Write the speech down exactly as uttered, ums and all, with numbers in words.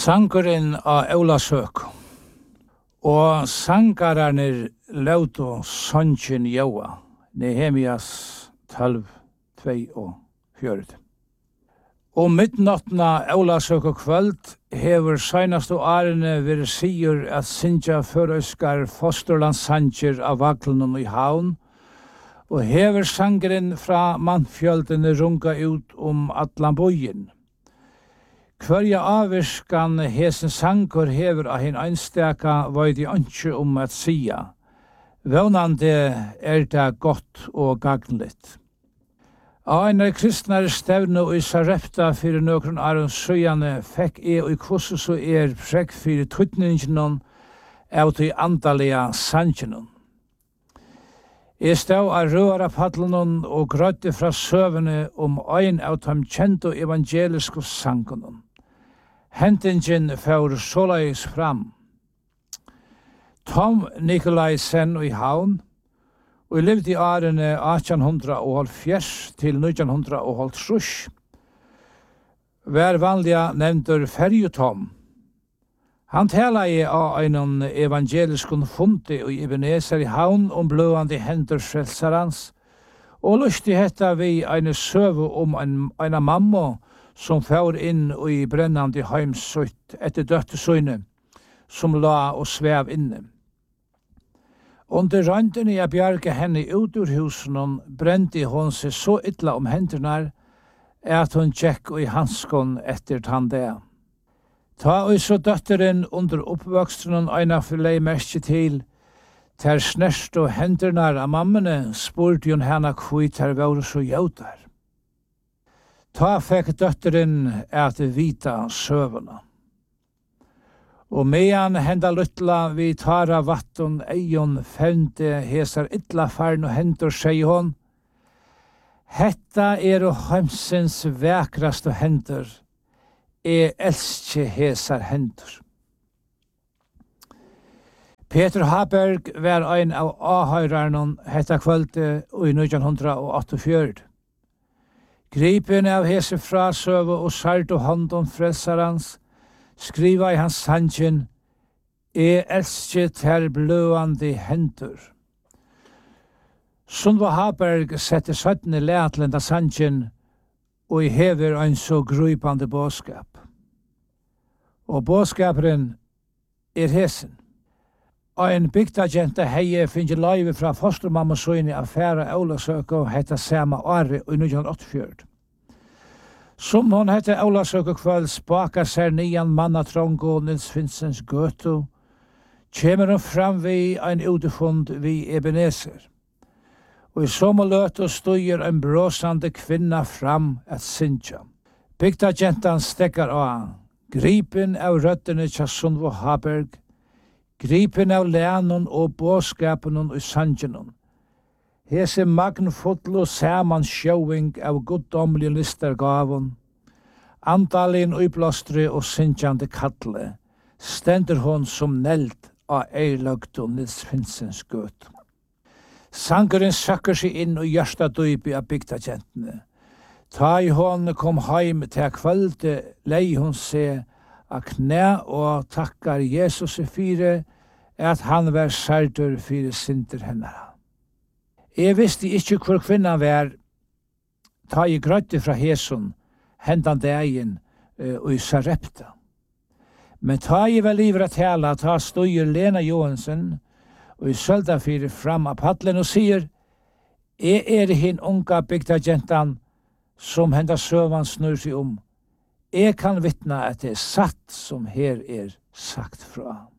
Sangurinn av Ólasøk, og sangararnir lautu songin jóa, Nehemias tolv, två og fjørt. Og midnattna Ólasøk og kvöld hever seinastu årene vært sigur at syngja førøyskar fosterlandssanger av vaglunum i havn, og hever sangren fra mannfjöldene runga ut om allan bojen. Hverja avvirskan hesen sangur hever av hin einstaka veit i ønske om at sia. Vånande er det godt og gagnligt. Av einar kristnare stevnu i Sarepta fyrir nøkron aron søyane fekk e og i kvossu så er prekk fyrir tutninginon av til andalega sanginon. Jeg stod av røra padlenon og grøtte fra søvene om ein av dem kjente evangeliske sangonon. Hentingen fyrir såleis fram. Tom Nikolaisen i havn, og levde i årene atjan hundra og halvfjerds til nitjan hundra og halvtrus. Vær vanliga nevntur Ferjutom. Han tala i av einon evangeliskun fundi og Ebenezer i havn om bløande hendur frelsarans, og lusti hetta vi eine søvu om ein, eina mamma som fær inn i brennande heimsutt etter døttesøyne, som la og svev inne. Under røntene jeg bjerge henne ut ur husen, brente hon seg så illa om hendurnar, at hon tjekk i hanskon etter tandea. Ta og så døtteren under oppvoksten eina fylei merke til, ter snerst og hendurnar av mammene, spurte hun henne kvitt her var så jautar. Ta fekk døtteren at vita søvuna. Og medan henda luttla vi tara vatten eion fevnte hesar illa farn og hendur seg hon. Hetta er og heimsins vekraste hendur, e elskje hesar hendur. Peter Haberg var ein av avhøyrarnon hetta kvölde i nitjan hundra og åttiofjørt. Gripen av hese frasøve og sart og håndom frelsarans, skriva i hans sangen, e elskje ter bløande hendur. Sundva Haberg sette søttene leatlenda sangen, og i hever ein så grupande båskap. Og båskaperen er hesen. Ein bygdagente heie finner leive fra fostermamma søyne av færa Ólasøk og hetta sama åre i nitjan åttiofjørt. Som hon hette Ólasøk og kvöld spakar seg nian manna trongo Nils Finsens gøtu, kjemer hon fram vi ein utefund vi Ebenezer. Og i somme løte støyer en bråsande kvinna fram at synsja. Bygdagentan stekkar av, gripen av røttene tja Sundvo Haberg, gripen av lænon og båskapenon og sangenon. Hese magnfotlo saman sjåing av goddomlige listergavon, andalin uiblostre og synsjande kattle, stender hon som neld av eiløgto Nils Finsens gøt. Sangeren søkker seg inn og hjørsta dypi av bygdagentene. Ta i hon kom heim til kvölde, lei hon se av knæ og takkar Jesus fire, at han var særdur fire synder hennara. Jeg visste ikke hvor kvinnan var, ta i grøtte fra Hesun, hendan dagen uh, i Sarepta. Men ta i vel livra tala, ta støyer Lena Johansen, og i sølda fyrir fram av padlen og sier, jeg er hin unga bygdagentan som henda søvan snur seg om. Jeg kan vittna at det er satt som her er sagt fra.